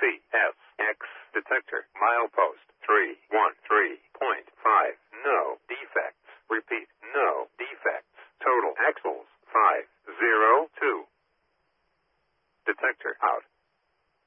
CSX detector. Milepost 313.5. No defects. Repeat, no defects. Total axles 502. Detector out.